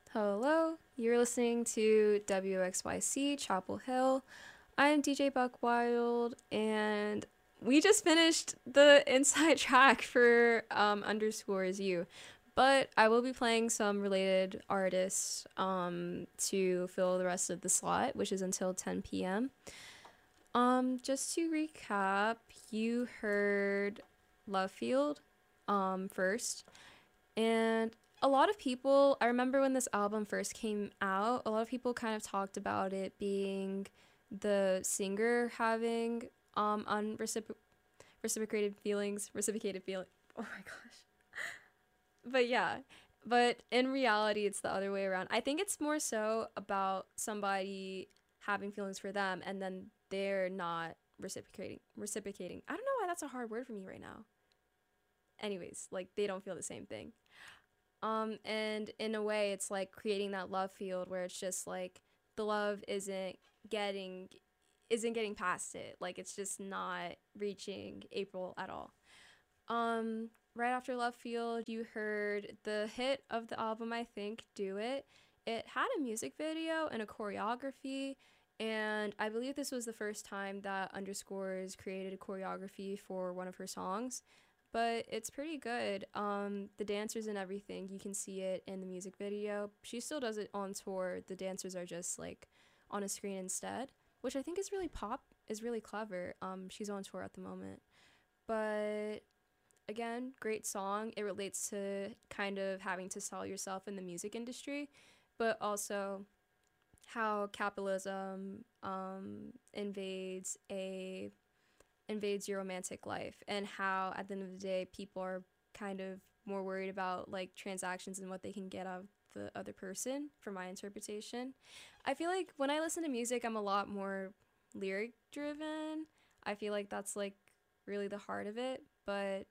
Hello, you're listening to WXYC Chapel Hill. I'm DJ Buck Wild, and we just finished the inside track for underscores you. But I will be playing some related artists to fill the rest of the slot, which is until 10 p.m. Just to recap, you heard Love Field first. And a lot of people, I remember when this album first came out, a lot of people kind of talked about it being the singer having reciprocated feeling. Oh my gosh. But yeah, but in reality, it's the other way around. I think it's more so about somebody having feelings for them and then they're not reciprocating. I don't know why that's a hard word for me right now. Anyways, like they don't feel the same thing. And in a way, it's like creating that love field where it's just like the love getting isn't getting past it. Like it's just not reaching April at all. Right after Love Field, you heard the hit of the album, I think, Do It. It had a music video and a choreography, and I believe this was the first time that Underscores created a choreography for one of her songs. But it's pretty good. The dancers and everything, you can see it in the music video. She still does it on tour. The dancers are just like on a screen instead, which I think is really clever. She's on tour at the moment. But again, great song. It relates to kind of having to sell yourself in the music industry, but also how capitalism invades your romantic life, and how at the end of the day people are kind of more worried about like transactions and what they can get out of the other person, for my interpretation. I feel like when I listen to music, I'm a lot more lyric driven. I feel like that's like really the heart of it, but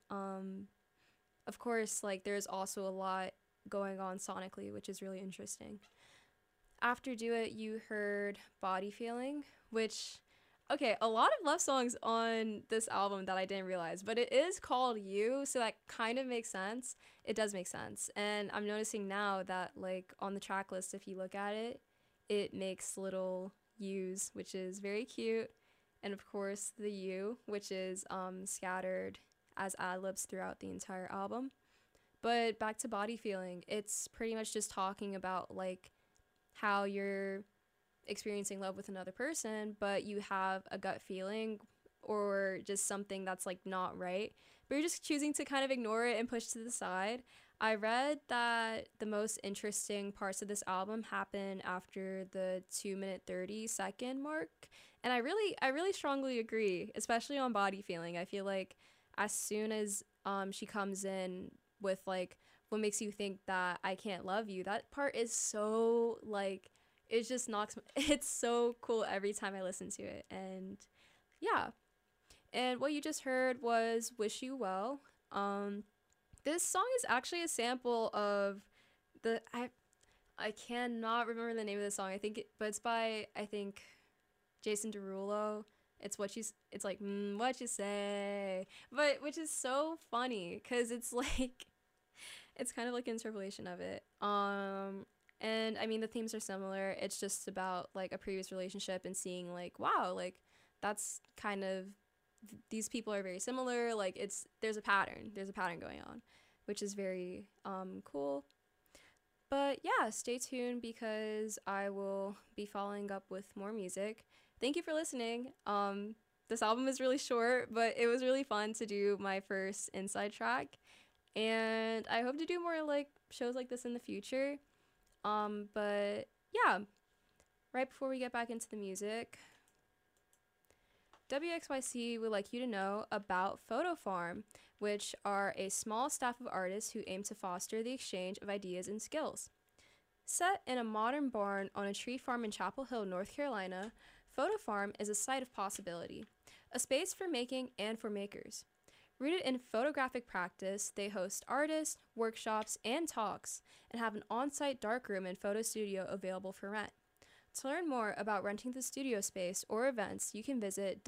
of course, like there's also a lot going on sonically, which is really interesting. After Do It, you heard Body Feeling, which, okay, a lot of love songs on this album that I didn't realize, but it is called You, so that kind of makes sense. It does make sense. And I'm noticing now that, like, on the track list, if you look at it, it makes little U's, which is very cute. And of course, the U, which is scattered as ad libs throughout the entire album. But back to Body Feeling, it's pretty much just talking about, like, how you're experiencing love with another person, but you have a gut feeling or just something that's like not right, but you're just choosing to kind of ignore it and push to the side. I read that the most interesting parts of this album happen after the 2 minute 30-second mark. And I really strongly agree, especially on Body Feeling. I feel like as soon as she comes in with like what makes you think that I can't love you, that part is so like it just knocks it's so cool every time I listen to it. And yeah, and what you just heard was Wish You Well. This song is actually a sample of the I cannot remember the name of the song. But it's by, I think, Jason Derulo. It's like what you say, but which is so funny because it's like it's kind of like an interpolation of it. And I mean the themes are similar. It's just about like a previous relationship and seeing like wow, like that's kind of these people are very similar. Like it's there's a pattern going on, which is very cool. But yeah, stay tuned because I will be following up with more music. Thank you for listening. This album is really short, but it was really fun to do my first inside track, and I hope to do more like shows like this in the future. But yeah, right before we get back into the music, WXYC would like you to know about Photo Farm, which are a small staff of artists who aim to foster the exchange of ideas and skills. Set in a modern barn on a tree farm in Chapel Hill, North Carolina, Photo Farm is a site of possibility, a space for making and for makers. Rooted in photographic practice, they host artists, workshops, and talks, and have an on site darkroom and photo studio available for rent. To learn more about renting the studio space or events, you can visit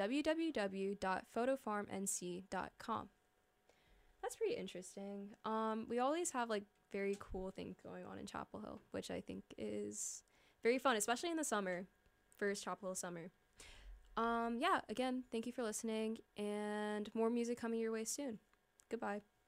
www.photofarmnc.com. That's pretty interesting. We always have like very cool thing going on in Chapel Hill, which I think is very fun, especially in the summer. First Chapel Hill summer. Yeah, again, thank you for listening, and more music coming your way soon. Goodbye.